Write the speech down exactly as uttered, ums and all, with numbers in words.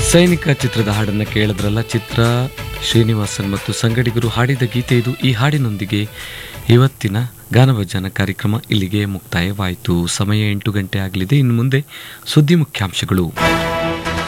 ಸೈನಿಕ ಚಿತ್ರದ ಹಾಡನ್ನು ಕೇಳಿದ್ರಲ್ಲ. ಚಿತ್ರ, ಶ್ರೀನಿವಾಸನ್ ಮತ್ತು ಸಂಗಡಿಗರು ಹಾಡಿದ ಗೀತೆ ಇದು. ಈ ಹಾಡಿನೊಂದಿಗೆ ಇವತ್ತಿನ ಗಾನಭಜನ ಕಾರ್ಯಕ್ರಮ ಇಲ್ಲಿಗೆ ಮುಕ್ತಾಯವಾಯಿತು. ಸಮಯ ಎಂಟು ಗಂಟೆ ಆಗಲಿದೆ. ಇನ್ನು ಮುಂದೆ ಸುದ್ದಿ ಮುಖ್ಯಾಂಶಗಳು.